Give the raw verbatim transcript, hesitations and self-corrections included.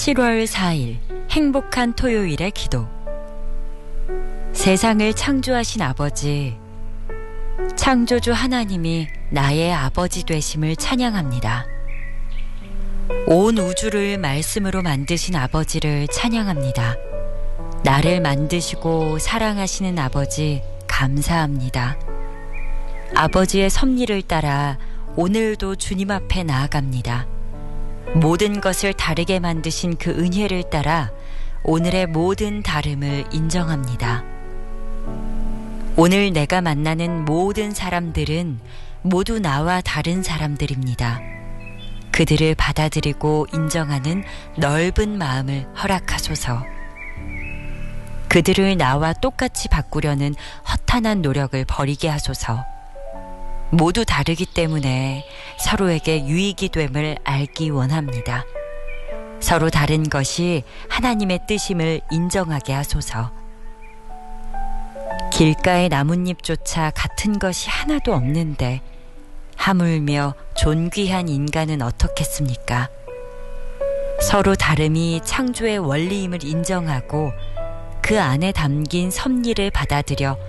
칠월 사일 행복한 토요일의 기도. 세상을 창조하신 아버지, 창조주 하나님이 나의 아버지 되심을 찬양합니다. 온 우주를 말씀으로 만드신 아버지를 찬양합니다. 나를 만드시고 사랑하시는 아버지 감사합니다. 아버지의 섭리를 따라 오늘도 주님 앞에 나아갑니다. 모든 것을 다르게 만드신 그 은혜를 따라 오늘의 모든 다름을 인정합니다. 오늘 내가 만나는 모든 사람들은 모두 나와 다른 사람들입니다. 그들을 받아들이고 인정하는 넓은 마음을 허락하소서. 그들을 나와 똑같이 바꾸려는 허탄한 노력을 버리게 하소서. 모두 다르기 때문에 서로에게 유익이 됨을 알기 원합니다. 서로 다른 것이 하나님의 뜻임을 인정하게 하소서. 길가의 나뭇잎조차 같은 것이 하나도 없는데 하물며 존귀한 인간은 어떻겠습니까? 서로 다름이 창조의 원리임을 인정하고 그 안에 담긴 섭리를 받아들여